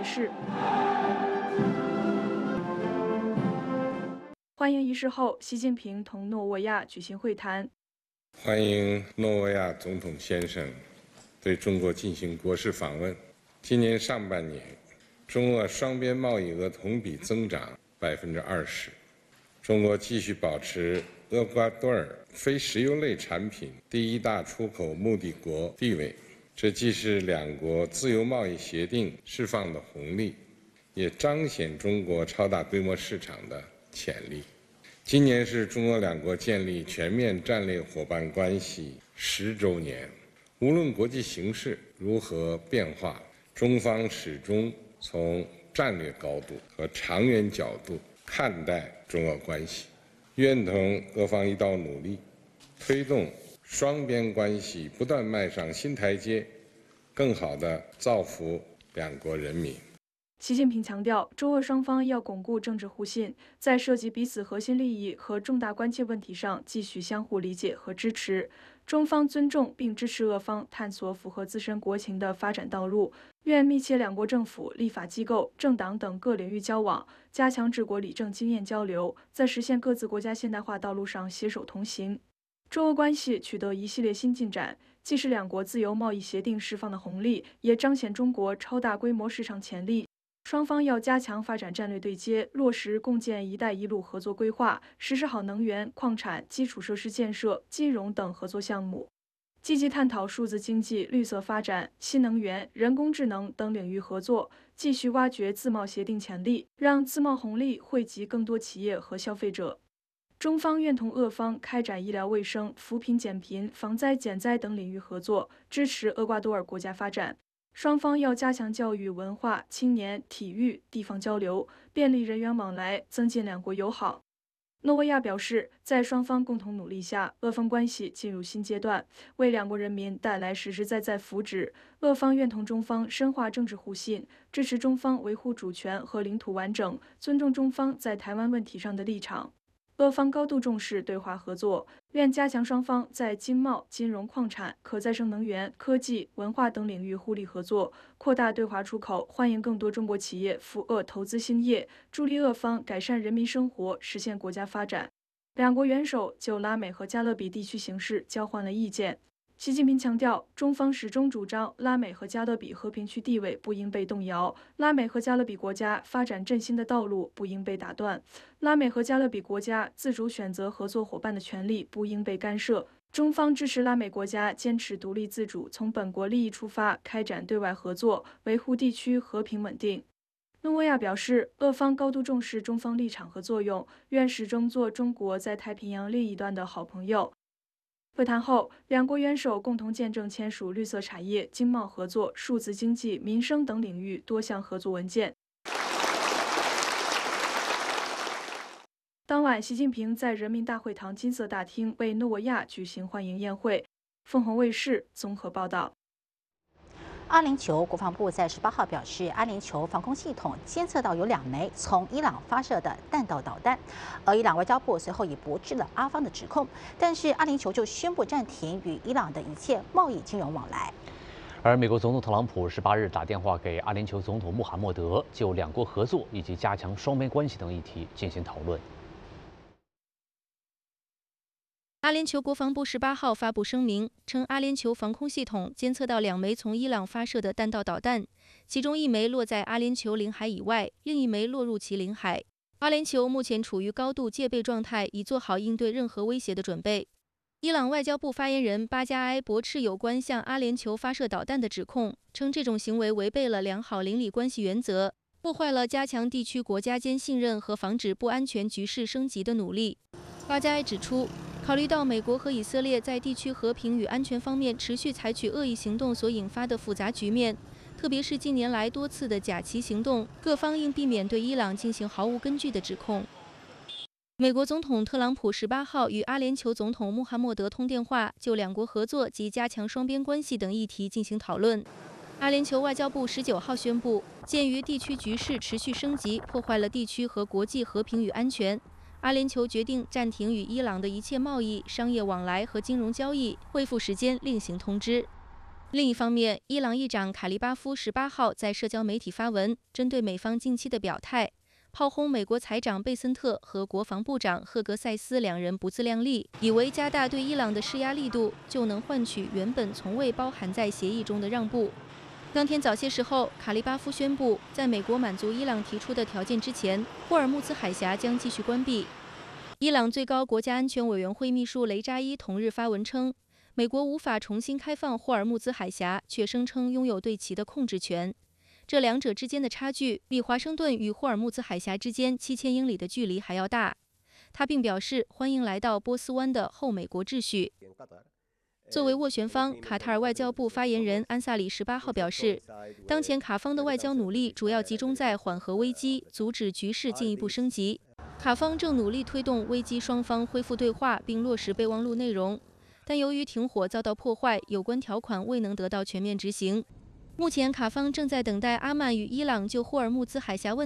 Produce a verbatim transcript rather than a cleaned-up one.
事。欢迎仪式后，习近平同诺沃亚举行会谈。 欢迎诺沃亚总统先生对中国进行国事访问。今年上半年，中俄双边贸易额同比增长百分之二十，中国继续保持厄瓜多尔非石油类产品第一大出口目的国地位。这既是两国自由贸易协定释放的红利，也彰显中国超大规模市场的潜力。今年是中俄两国建立全面战略伙伴关系十周年，无论国际形势如何变化，中方始终从战略高度和长远角度看待中俄关系，愿同俄方一道努力，推动双边关系不断迈上新台阶，更好地造福两国人民。 习近平强调，中俄双方要巩固政治互信，在涉及彼此核心利益和重大关切问题上继续相互理解和支持。中方尊重并支持俄方探索符合自身国情的发展道路，愿密切两国政府、立法机构、政党等各领域交往，加强治国理政经验交流，在实现各自国家现代化道路上携手同行。中俄关系取得一系列新进展，既是两国自由贸易协定释放的红利，也彰显中国超大规模市场潜力。双方要加强发展战略对接，落实共建“一带一路”合作规划，实施好能源、矿产、基础设施建设、金融等合作项目，积极探讨数字经济、绿色发展、新能源、人工智能等领域合作，继续挖掘自贸协定潜力，让自贸红利惠及更多企业和消费者。中方愿同俄方开展医疗卫生、扶贫减贫、防灾减灾等领域合作，支持厄瓜多尔国家发展。双方要加强教育、文化、青年、体育、地方交流，便利人员往来，增进两国友好。诺沃亚表示，在双方共同努力下，俄方关系进入新阶段，为两国人民带来实实在在福祉。俄方愿同中方深化政治互信，支持中方维护主权和领土完整，尊重中方在台湾问题上的立场。俄方高度重视对华合作，愿加强双方在经贸、金融、矿产、可再生能源、科技、文化等领域互利合作，扩大对华出口，欢迎更多中国企业赴俄投资兴业，助力俄方改善人民生活，实现国家发展。两国元首就拉美和加勒比地区形势交换了意见。习近平强调，中方始终主张拉美和加勒比和平区地位不应被动摇，拉美和加勒比国家发展振兴的道路不应被打断，拉美和加勒比国家自主选择合作伙伴的权利不应被干涉。中方支持拉美国家坚持独立自主，从本国利益出发开展对外合作，维护地区和平稳定。诺沃亚表示，俄方高度重视中方立场和作用，愿始终做中国在太平洋另一端的好朋友。会谈后，两国元首共同见证签署绿色产业、经贸合作、数字经济、民生等领域多项合作文件。当晚，习近平在人民大会堂金色大厅为诺沃亚举行欢迎宴会。凤凰卫视综合报道。 阿联酋国防部在十八号表示，阿联酋防空系统监测到有两枚从伊朗发射的弹道导弹，而伊朗外交部随后也驳斥了阿方的指控，但是阿联酋就宣布暂停与伊朗的一切贸易金融往来。 而美国总统特朗普十八日打电话给阿联酋总统穆罕默德，就两国合作以及加强双边关系等议题进行讨论。 阿联酋国防部十八号发布声明，称阿联酋防空系统监测到两枚从伊朗发射的弹道导弹，其中一枚落在阿联酋领海以外，另一枚落入其领海。阿联酋目前处于高度戒备状态，已做好应对任何威胁的准备。伊朗外交部发言人巴加埃驳斥有关向阿联酋发射导弹的指控，称这种行为违背了良好邻里关系原则，破坏了加强地区国家间信任和防止不安全局势升级的努力。巴加埃指出，考虑到美国和以色列在地区和平与安全方面持续采取恶意行动所引发的复杂局面，特别是近年来多次的假旗行动，各方应避免对伊朗进行毫无根据的指控。美国总统特朗普十八号与阿联酋总统穆罕默德通电话，就两国合作及加强双边关系等议题进行讨论。阿联酋外交部十九号宣布，鉴于地区局势持续升级，破坏了地区和国际和平与安全，阿联酋决定暂停与伊朗的一切贸易、商业往来和金融交易，恢复时间另行通知。 另一方面，伊朗议长卡利巴夫十八号在社交媒体发文，针对美方近期的表态，炮轰美国财长贝森特和国防部长赫格塞斯两人不自量力，以为加大对伊朗的施压力度就能换取原本从未包含在协议中的让步。当天早些时候，卡利巴夫宣布，在美国满足伊朗提出的条件之前，霍尔木兹海峡将继续关闭。伊朗最高国家安全委员会秘书雷扎伊同日发文称，美国无法重新开放霍尔木兹海峡，却声称拥有对其的控制权。这两者之间的差距比华盛顿与霍尔木兹海峡之间七千英里的距离还要大。他并表示欢迎来到波斯湾的后美国秩序。作为斡旋方，卡塔尔外交部发言人安萨里十八号表示，当前卡方的外交努力主要集中在缓和危机，阻止局势进一步升级。卡方正努力推动危机双方恢复对话，并落实备忘录内容，但由于停火遭到破坏，有关条款未能得到全面执行。目前，卡方正在等待阿曼与伊朗就霍尔木兹海峡问